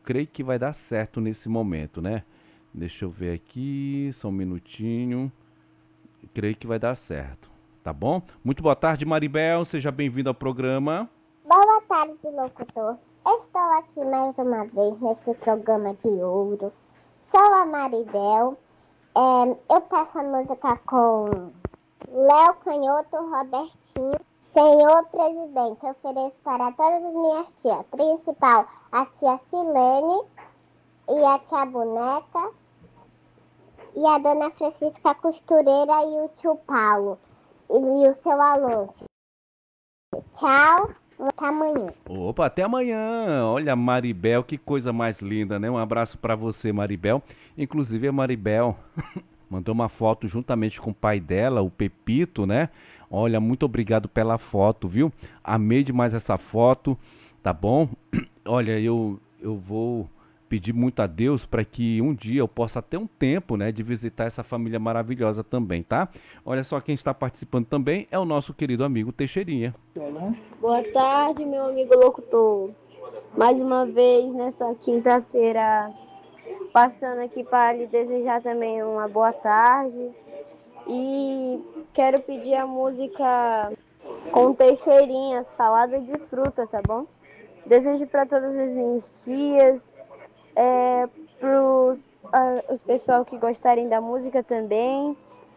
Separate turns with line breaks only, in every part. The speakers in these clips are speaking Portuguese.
creio que vai dar certo nesse momento, né? Deixa eu ver aqui, só um minutinho. Creio que vai dar certo, tá bom? Muito boa tarde, Maribel, seja bem-vindo ao programa.
Boa tarde, locutor. Estou aqui mais uma vez nesse programa de ouro. Sou a Maribel. Eu peço a música com Léo Canhoto, Robertinho. Senhor presidente, ofereço para todas as minhas tias, principal a tia Silene e a tia Boneca e a dona Francisca Costureira e o tio Paulo e o seu Alonso. Tchau, até amanhã.
Opa, até amanhã. Olha, Maribel, que coisa mais linda, né? Um abraço pra você, Maribel. Inclusive, a Maribel mandou uma foto juntamente com o pai dela, o Pepito, né? Olha, muito obrigado pela foto, viu? Amei demais essa foto, tá bom? Olha, eu vou pedir muito a Deus para que um dia eu possa ter um tempo, né, de visitar essa família maravilhosa também, tá? Olha só, quem está participando também é o nosso querido amigo Teixeirinha.
Boa tarde, meu amigo locutor. Mais uma vez nessa quinta-feira, passando aqui para lhe desejar também uma boa tarde. E quero pedir a música com Teixeirinha, salada de fruta, tá bom? Desejo para todas as minhas tias, para os pessoal que gostarem da música também.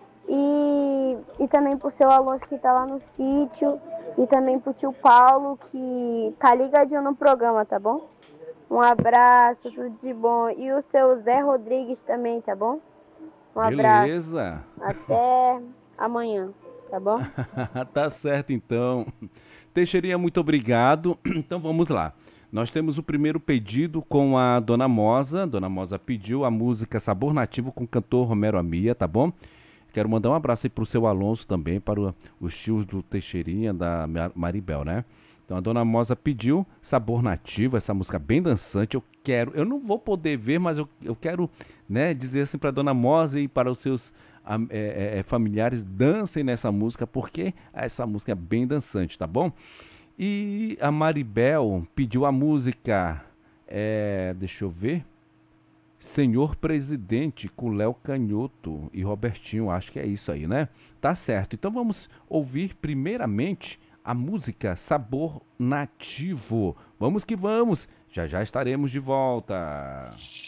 E também pro seu Alonso que tá lá no sítio. E também pro tio Paulo que tá ligadinho no programa, tá bom? Um abraço, tudo de bom. E o seu Zé Rodrigues também, tá bom? Um abraço.
Beleza.
Até amanhã, tá bom?
Tá certo então. Teixeirinha, muito obrigado. Então vamos lá. Nós temos o primeiro pedido com a Dona Mosa. Dona Mosa pediu a música Sabor Nativo com o cantor Romero Amia, tá bom? Quero mandar um abraço aí pro seu Alonso também, para os tios do Teixeirinha, da Maribel, né? Então a Dona Mosa pediu Sabor Nativo, essa música bem dançante. Eu não vou poder ver, mas eu quero, né, dizer assim para Dona Mosa e para os seus familiares, dancem nessa música, porque essa música é bem dançante, tá bom? E a Maribel pediu a música, deixa eu ver, Senhor Presidente, com Léo Canhoto e Robertinho, acho que é isso aí, né? Tá certo. Então vamos ouvir primeiramente a música Sabor Nativo. Vamos que vamos, já já estaremos de volta.